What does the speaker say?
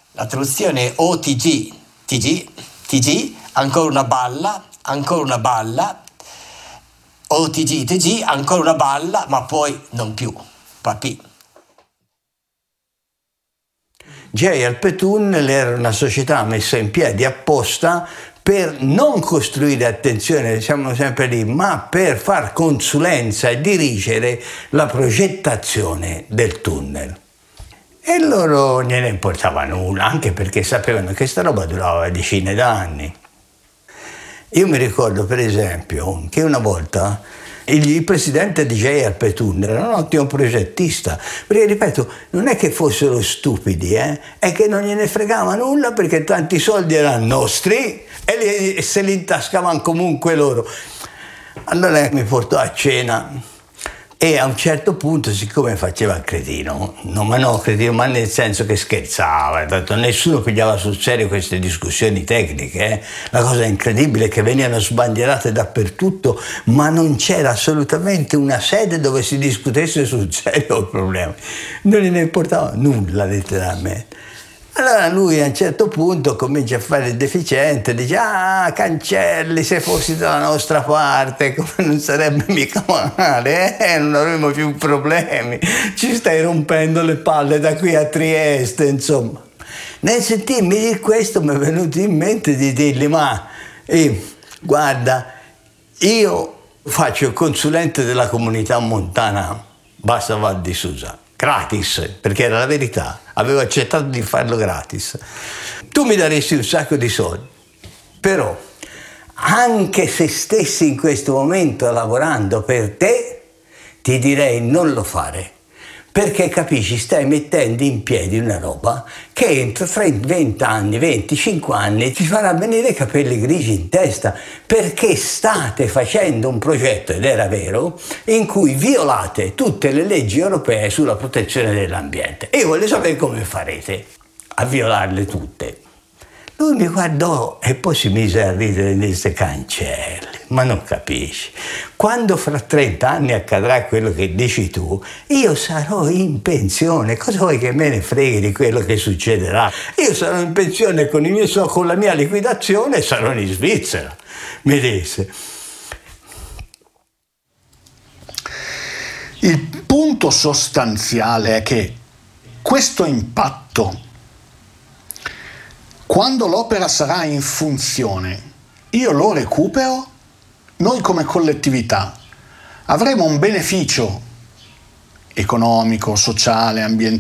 La traduzione è OTG, TG, ancora una balla, OTG, TG, ancora una balla, ma poi non più, papì. JRP Tunnel era una società messa in piedi apposta per non costruire, attenzione, diciamo sempre lì, ma per far consulenza e dirigere la progettazione del tunnel. E loro non ne importava nulla, anche perché sapevano che sta roba durava decine d'anni. Io mi ricordo per esempio che una volta il presidente di JRP Tunnel era un ottimo progettista, perché ripeto, non è che fossero stupidi, è che non gliene fregava nulla perché tanti soldi erano nostri e se li intascavano comunque loro. Allora mi portò a cena e a un certo punto, siccome faceva il cretino, ma nel senso che scherzava, tanto nessuno pigliava sul serio queste discussioni tecniche, La cosa incredibile è che venivano sbandierate dappertutto, ma non c'era assolutamente una sede dove si discutesse sul serio il problema. Non gliene importava nulla, letteralmente. Allora lui a un certo punto comincia a fare il deficiente, dice: ah, Cancelli, se fossi dalla nostra parte, come non sarebbe mica male, non avremmo più problemi, ci stai rompendo le palle da qui a Trieste, insomma. Nel sentirmi dire questo mi è venuto in mente di dirgli: ma guarda, io faccio il consulente della comunità montana Bassa Val di Susa, gratis, perché era la verità, avevo accettato di farlo gratis. Tu mi daresti un sacco di soldi, però anche se stessi in questo momento lavorando per te, ti direi non lo fare, perché capisci, stai mettendo in piedi una roba che entro 20 anni, 25 anni ti farà venire i capelli grigi in testa, perché state facendo un progetto, ed era vero, in cui violate tutte le leggi europee sulla protezione dell'ambiente. E io voglio sapere come farete a violarle tutte. Lui mi guardò e poi si mise a ridere e disse: Cancelli, ma non capisci. Quando fra 30 anni accadrà quello che dici tu, io sarò in pensione. Cosa vuoi che me ne freghi di quello che succederà? Io sarò in pensione con la mia liquidazione e sarò in Svizzera, mi disse. Il punto sostanziale è che questo impatto, quando l'opera sarà in funzione, io lo recupero, noi come collettività avremo un beneficio economico, sociale, ambientale